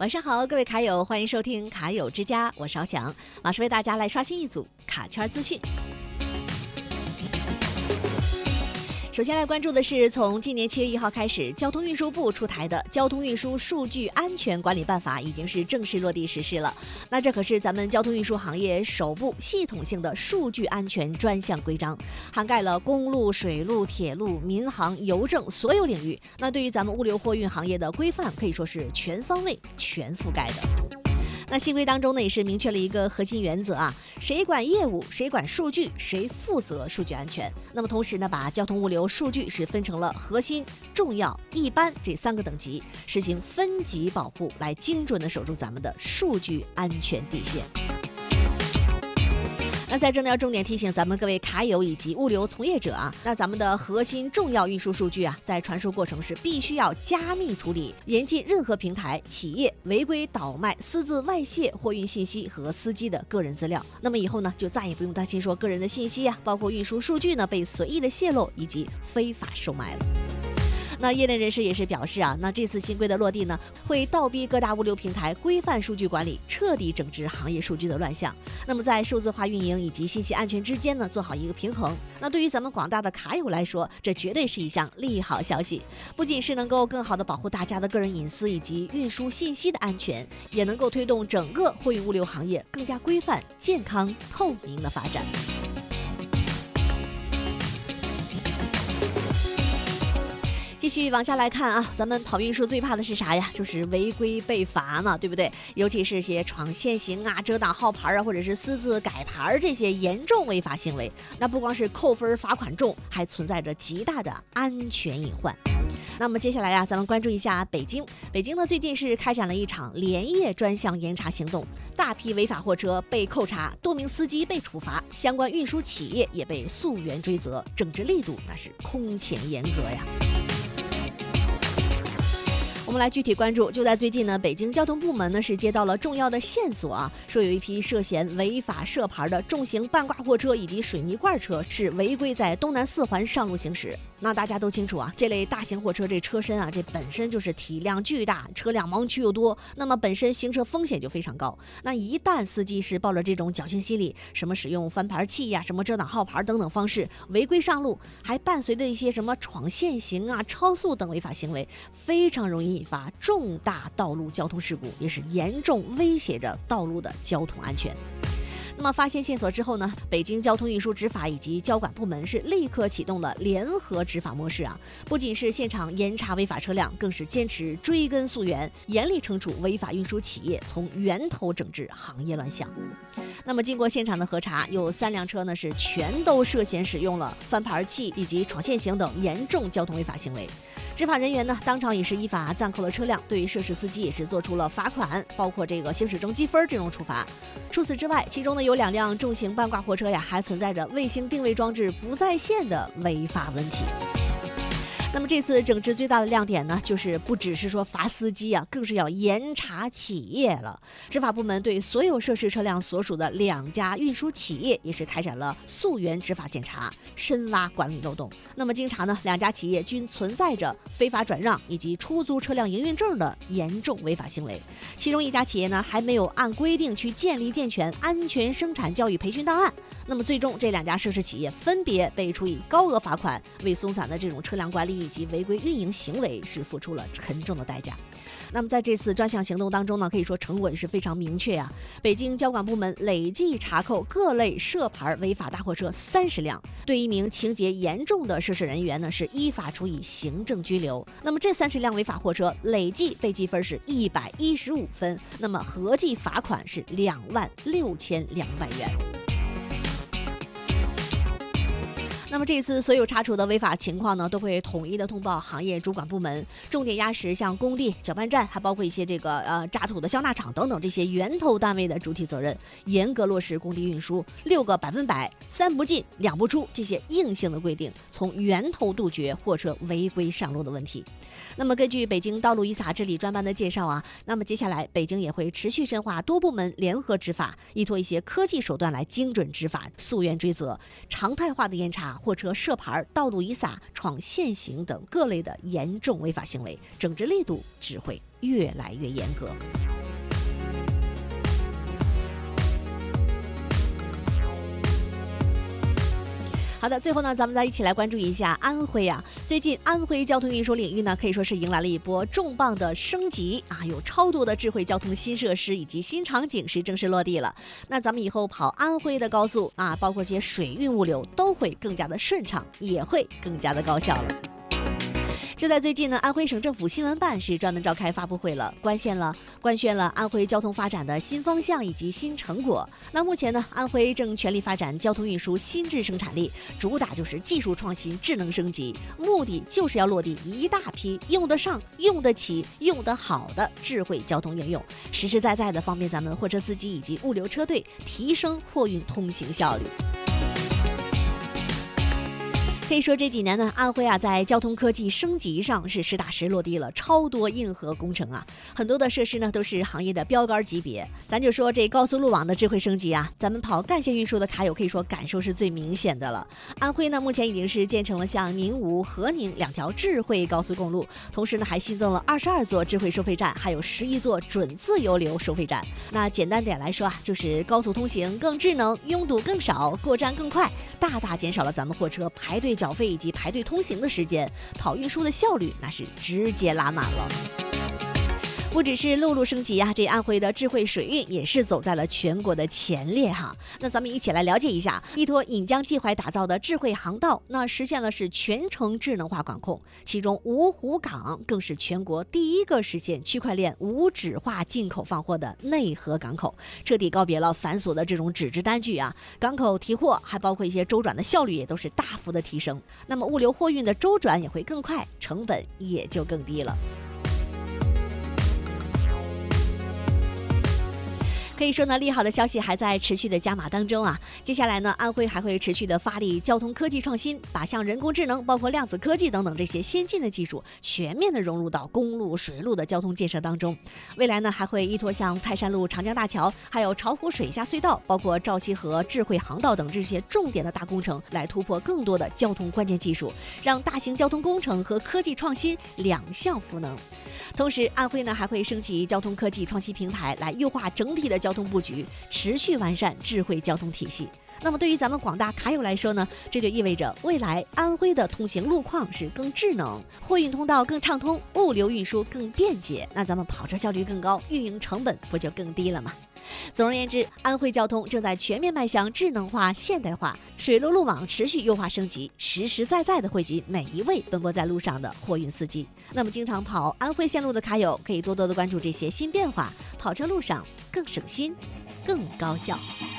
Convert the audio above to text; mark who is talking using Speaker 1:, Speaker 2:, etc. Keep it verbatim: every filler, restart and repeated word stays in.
Speaker 1: 晚上好，各位卡友，欢迎收听卡友之家，我是翱翔，马上为大家来刷新一组卡圈资讯。首先来关注的是，从今年七月一号开始，交通运输部出台的《交通运输数据安全管理办法》已经是正式落地实施了。那这可是咱们交通运输行业首部系统性的数据安全专项规章，涵盖了公路、水路、铁路、民航、邮政所有领域。那对于咱们物流货运行业的规范，可以说是全方位、全覆盖的。那新规当中呢，也是明确了一个核心原则啊，谁管业务，谁管数据，谁负责数据安全。那么同时呢，把交通物流数据是分成了核心、重要、一般这三个等级，实行分级保护，来精准的守住咱们的数据安全底线。那在这呢，要重点提醒咱们各位卡友以及物流从业者啊，那咱们的核心重要运输数据啊，在传输过程是必须要加密处理，严禁任何平台、企业违规倒卖、私自外泄货运信息和司机的个人资料。那么以后呢，就再也不用担心说个人的信息啊，包括运输数据呢被随意的泄露以及非法售卖了。那业内人士也是表示啊，那这次新规的落地呢，会倒逼各大物流平台规范数据管理，彻底整治行业数据的乱象。那么在数字化运营以及信息安全之间呢，做好一个平衡。那对于咱们广大的卡友来说，这绝对是一项利好消息，不仅是能够更好的保护大家的个人隐私以及运输信息的安全，也能够推动整个货运物流行业更加规范、健康、透明的发展。继续往下来看啊，咱们跑运输最怕的是啥呀？就是违规被罚嘛，对不对？尤其是些闯限行啊、遮挡号牌啊，或者是私自改牌这些严重违法行为，那不光是扣分罚款重，还存在着极大的安全隐患。那么接下来啊，咱们关注一下北京。北京呢，最近是开展了一场连夜专项严查行动，大批违法货车被扣查，多名司机被处罚，相关运输企业也被溯源追责，整治力度那是空前严格呀。我们来具体关注，就在最近呢，北京交通部门呢是接到了重要的线索啊，说有一批涉嫌违法设牌的重型半挂货车以及水泥罐车是违规在东南四环上路行驶。那大家都清楚啊，这类大型货车这车身啊，这本身就是体量巨大，车辆盲区又多，那么本身行车风险就非常高。那一旦司机是抱着这种侥幸心理，什么使用翻牌器呀、什么遮挡号牌等等方式违规上路，还伴随着一些什么闯限行啊、超速等违法行为，非常容易引发重大道路交通事故，也是严重威胁着道路的交通安全。那么发现线索之后呢，北京交通运输执法以及交管部门是立刻启动了联合执法模式啊，不仅是现场严查违法车辆，更是坚持追根溯源，严厉惩处违法运输企业，从源头整治行业乱象。那么经过现场的核查，有三辆车呢是全都涉嫌使用了翻牌器以及闯限行等严重交通违法行为。执法人员呢，当场也是依法暂扣了车辆，对于涉事司机也是做出了罚款，包括这个行驶中积分这种处罚。除此之外，其中呢有两辆重型半挂货车呀，还存在着卫星定位装置不在线的违法问题。那么这次整治最大的亮点呢，就是不只是说罚司机啊，更是要严查企业了。执法部门对所有涉事车辆所属的两家运输企业也是开展了溯源执法检查，深挖管理漏洞。那么经查呢，两家企业均存在着非法转让以及出租车辆营运证的严重违法行为。其中一家企业呢，还没有按规定去建立健全安全生产教育培训档案。那么最终这两家涉事企业分别被处以高额罚款，为松散的这种车辆管理以及违规运营行为是付出了沉重的代价。那么在这次专项行动当中呢，可以说成果也是非常明确呀、啊。北京交管部门累计查扣各类涉牌违法大货车三十辆，对一名情节严重的涉事人员呢是依法处以行政拘留。那么这三十辆违法货车累计被记分是一百一十五分，那么合计罚款是两万六千两百元。那么这次所有查处的违法情况呢，都会统一的通报行业主管部门，重点压实像工地、搅拌站，还包括一些这个呃渣土的消纳厂等等这些源头单位的主体责任，严格落实工地运输六个百分百、三不进、两不出这些硬性的规定，从源头杜绝货车违规上路的问题。那么根据北京道路依法治理专班的介绍啊，那么接下来北京也会持续深化多部门联合执法，依托一些科技手段来精准执法、溯源追责，常态化的严查货车涉牌、道路遗撒、闯限行等各类的严重违法行为，整治力度只会越来越严格。好的，最后呢，咱们再一起来关注一下安徽啊。最近安徽交通运输领域呢，可以说是迎来了一波重磅的升级啊，有超多的智慧交通新设施以及新场景是正式落地了。那咱们以后跑安徽的高速啊，包括这些水运物流都会更加的顺畅，也会更加的高效了。就在最近呢，安徽省政府新闻办是专门召开发布会了，官宣了官宣了安徽交通发展的新方向以及新成果。那目前呢，安徽正全力发展交通运输新质生产力，主打就是技术创新、智能升级，目的就是要落地一大批用得上、用得起、用得好的智慧交通应用，实实在在的方便咱们货车司机以及物流车队提升货运通行效率。可以说这几年呢，安徽啊在交通科技升级上是实打实落地了超多硬核工程啊，很多的设施呢都是行业的标杆级别。咱就说这高速路网的智慧升级啊，咱们跑干线运输的卡友可以说感受是最明显的了。安徽呢目前已经是建成了像宁吴、和宁两条智慧高速公路，同时呢还新增了二十二座智慧收费站，还有十一座准自由流收费站。那简单点来说啊，就是高速通行更智能，拥堵更少，过站更快，大大减少了咱们货车排队缴费以及排队通行的时间，跑运输的效率那是直接拉满了。不只是陆路升级呀，这安徽的智慧水运也是走在了全国的前列哈。那咱们一起来了解一下，依托引江济淮打造的智慧航道，那实现了是全程智能化管控，其中芜湖港更是全国第一个实现区块链无纸化进口放货的内河港口，彻底告别了繁琐的这种纸质单据啊。港口提货还包括一些周转的效率也都是大幅的提升，那么物流货运的周转也会更快，成本也就更低了。可以说呢，利好的消息还在持续的加码当中啊。接下来呢，安徽还会持续的发力交通科技创新，把像人工智能、包括量子科技等等这些先进的技术全面的融入到公路、水路的交通建设当中。未来呢，还会依托像泰山路长江大桥，还有巢湖水下隧道，包括赵溪河智慧航道等这些重点的大工程，来突破更多的交通关键技术，让大型交通工程和科技创新两项赋能。同时，安徽呢还会升级交通科技创新平台，来优化整体的交通布局，持续完善智慧交通体系。那么对于咱们广大卡友来说呢，这就意味着未来安徽的通行路况是更智能，货运通道更畅通，物流运输更便捷，那咱们跑车效率更高，运营成本不就更低了吗？总而言之，安徽交通正在全面迈向智能化、现代化，水路路网持续优化升级，实实在在的惠及每一位奔波在路上的货运司机。那么经常跑安徽线路的卡友，可以多多的关注这些新变化，跑车路上更省心、更高效。